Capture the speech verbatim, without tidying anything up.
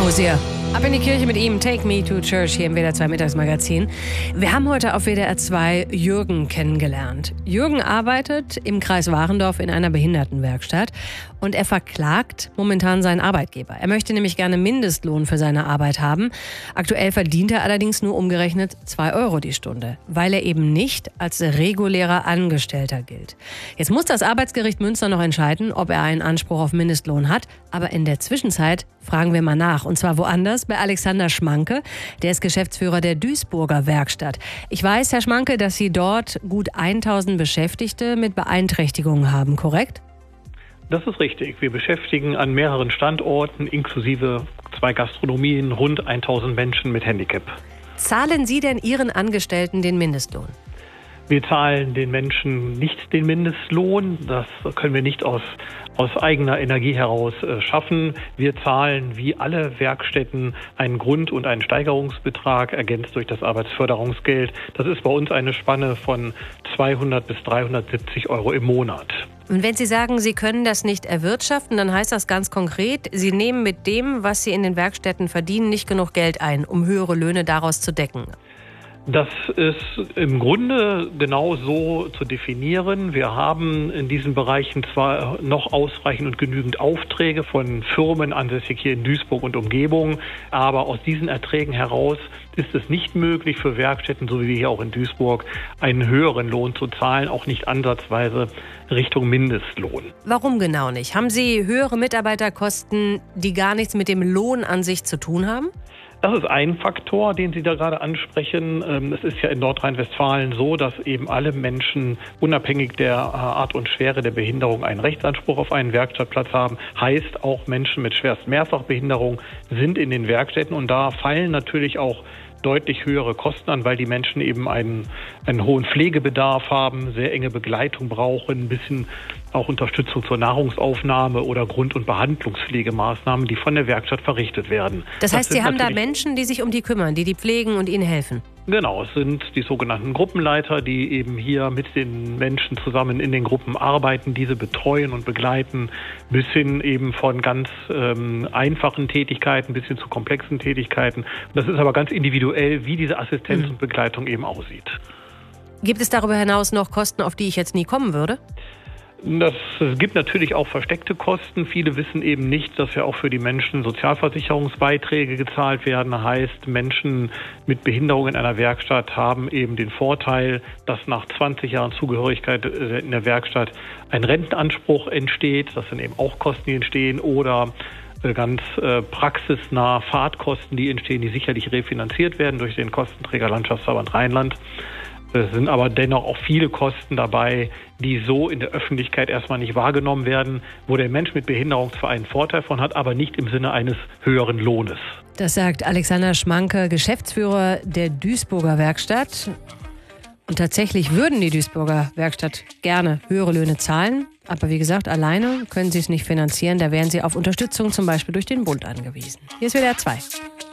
Hosier. Ab in die Kirche mit ihm. Take me to church hier im W D R zwei Mittagsmagazin. Wir haben heute auf W D R zwei Jürgen kennengelernt. Jürgen arbeitet im Kreis Warendorf in einer Behindertenwerkstatt und er verklagt momentan seinen Arbeitgeber. Er möchte nämlich gerne Mindestlohn für seine Arbeit haben. Aktuell verdient er allerdings nur umgerechnet zwei Euro die Stunde, weil er eben nicht als regulärer Angestellter gilt. Jetzt muss das Arbeitsgericht Münster noch entscheiden, ob er einen Anspruch auf Mindestlohn hat. Aber in der Zwischenzeit fragen wir mal nach. Und zwar woanders, bei Alexander Schmanke. Der ist Geschäftsführer der Duisburger Werkstatt. Ich weiß, Herr Schmanke, dass Sie dort gut tausend Beschäftigte mit Beeinträchtigungen haben, korrekt? Das ist richtig. Wir beschäftigen an mehreren Standorten, inklusive zwei Gastronomien, rund tausend Menschen mit Handicap. Zahlen Sie denn Ihren Angestellten den Mindestlohn? Wir zahlen den Menschen nicht den Mindestlohn. Das können wir nicht aus, aus eigener Energie heraus äh, schaffen. Wir zahlen wie alle Werkstätten einen Grund- und einen Steigerungsbetrag, ergänzt durch das Arbeitsförderungsgeld. Das ist bei uns eine Spanne von zweihundert bis dreihundertsiebzig Euro im Monat. Und wenn Sie sagen, Sie können das nicht erwirtschaften, dann heißt das ganz konkret, Sie nehmen mit dem, was Sie in den Werkstätten verdienen, nicht genug Geld ein, um höhere Löhne daraus zu decken. Das ist im Grunde genau so zu definieren. Wir haben in diesen Bereichen zwar noch ausreichend und genügend Aufträge von Firmen ansässig hier in Duisburg und Umgebung, aber aus diesen Erträgen heraus ist es nicht möglich für Werkstätten, so wie wir hier auch in Duisburg, einen höheren Lohn zu zahlen, auch nicht ansatzweise Richtung Mindestlohn. Warum genau nicht? Haben Sie höhere Mitarbeiterkosten, die gar nichts mit dem Lohn an sich zu tun haben? Das ist ein Faktor, den Sie da gerade ansprechen. Es ist ja in Nordrhein-Westfalen so, dass eben alle Menschen unabhängig der Art und Schwere der Behinderung einen Rechtsanspruch auf einen Werkstattplatz haben. Heißt, auch Menschen mit schwerst Mehrfachbehinderung sind in den Werkstätten und da fallen natürlich auch deutlich höhere Kosten an, weil die Menschen eben einen, einen hohen Pflegebedarf haben, sehr enge Begleitung brauchen, ein bisschen auch Unterstützung zur Nahrungsaufnahme oder Grund- und Behandlungspflegemaßnahmen, die von der Werkstatt verrichtet werden. Das heißt, das Sie haben da Menschen, die sich um die kümmern, die die pflegen und ihnen helfen? Genau, es sind die sogenannten Gruppenleiter, die eben hier mit den Menschen zusammen in den Gruppen arbeiten, diese betreuen und begleiten, bis hin eben von ganz ähm, einfachen Tätigkeiten bis hin zu komplexen Tätigkeiten. Das ist aber ganz individuell, wie diese Assistenz mhm. und Begleitung eben aussieht. Gibt es darüber hinaus noch Kosten, auf die ich jetzt nie kommen würde? Das, es gibt natürlich auch versteckte Kosten. Viele wissen eben nicht, dass ja auch für die Menschen Sozialversicherungsbeiträge gezahlt werden. Heißt, Menschen mit Behinderung in einer Werkstatt haben eben den Vorteil, dass nach zwanzig Jahren Zugehörigkeit in der Werkstatt ein Rentenanspruch entsteht. Das sind eben auch Kosten, die entstehen oder ganz äh, praxisnah Fahrtkosten, die entstehen, die sicherlich refinanziert werden durch den Kostenträger Landschaftsverband Rheinland. Es sind aber dennoch auch viele Kosten dabei, die so in der Öffentlichkeit erstmal nicht wahrgenommen werden, wo der Mensch mit Behinderung zwar einen Vorteil von hat, aber nicht im Sinne eines höheren Lohnes. Das sagt Alexander Schmanke, Geschäftsführer der Duisburger Werkstatt. Und tatsächlich würden die Duisburger Werkstatt gerne höhere Löhne zahlen. Aber wie gesagt, alleine können sie es nicht finanzieren. Da wären sie auf Unterstützung zum Beispiel durch den Bund angewiesen. Hier ist W D R zwei.